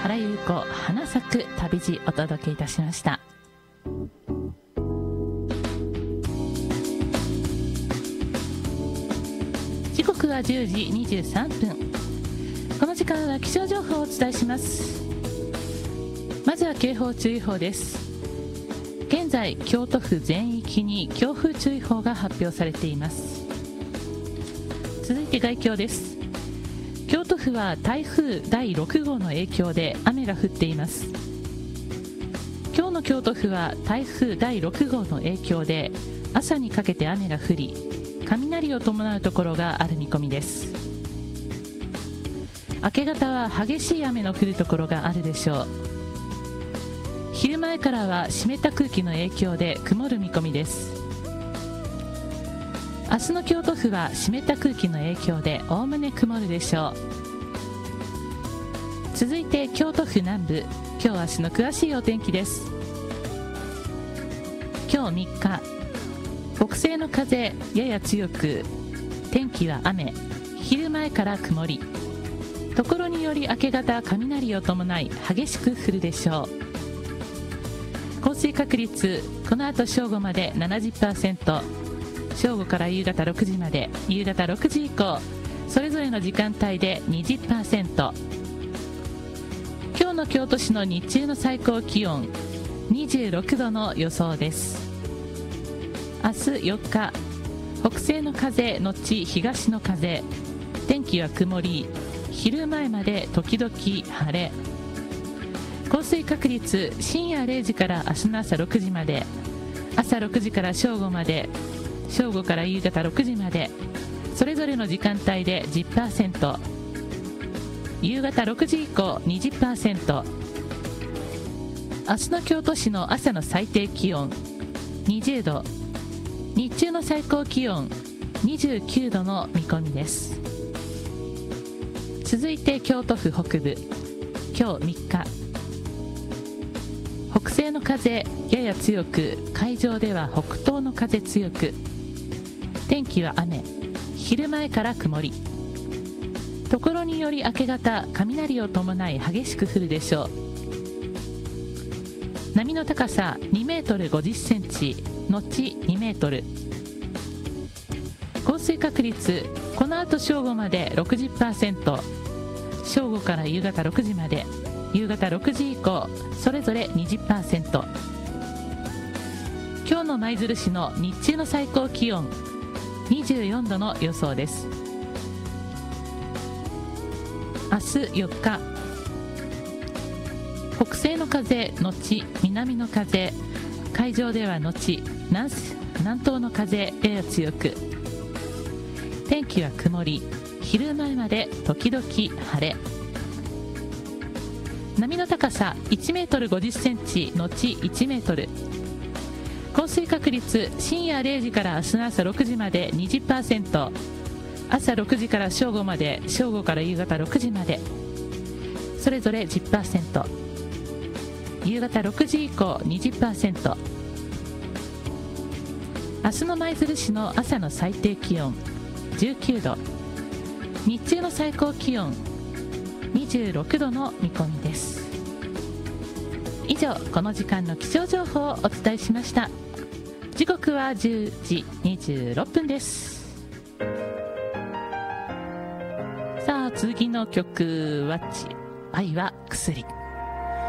原由子花咲く旅路お届けいたしました。時刻は10時23分。この時間は気象情報をお伝えします。まずは警報注意報です。現在京都府全域に強風注意報が発表されています。続いて概況です。京都府は台風第6号の影響で雨が降っています。今日の京都府は台風第6号の影響で朝にかけて雨が降り、雷を伴うところがある見込みです。明け方は激しい雨の降るところがあるでしょう。昼前からは湿った空気の影響で曇る見込みです。明日の京都府は湿った空気の影響でおおむね曇るでしょう。続いて京都府南部、今日明日の詳しいお天気です。今日3日、北西の風やや強く、天気は雨、昼前から曇り、ところにより明け方雷を伴い激しく降るでしょう。降水確率、この後正午まで 70%、正午から夕方6時まで、夕方6時以降それぞれの時間帯で 20%。 今日の京都市の日中の最高気温26度の予想です。明日4日、北西の風のち東の風、天気は曇り、昼前まで時々晴れ、降水確率深夜0時から明日の朝6時まで、朝6時から正午まで、正午から夕方6時までそれぞれの時間帯で 10%、 夕方6時以降 20%。 明日の京都市の朝の最低気温20度、日中の最高気温29度の見込みです。続いて京都府北部、今日3日、北西の風やや強く、海上では北東の風強く、天気は雨、昼前から曇り、ところにより明け方雷を伴い激しく降るでしょう。波の高さ2メートル50センチのち2メートル。降水確率、この後正午まで 60%、 正午から夕方6時まで、夕方6時以降それぞれ 20%。 今日の舞鶴市の日中の最高気温24度の予想です。明日4日、北西の風のち南の風、海上ではのち南東の風やや強く、天気は曇り、昼前まで時々晴れ、波の高さ1メートル50センチのち1メートル、降水確率深夜0時から明日の朝6時まで 20%、 朝6時から正午まで、正午から夕方6時までそれぞれ 10%、 夕方6時以降 20%。 明日の舞鶴市の朝の最低気温19度、日中の最高気温26度の見込みです。以上、この時間の気象情報をお伝えしました。時刻は10時26分です。さあ、次の曲は愛は薬。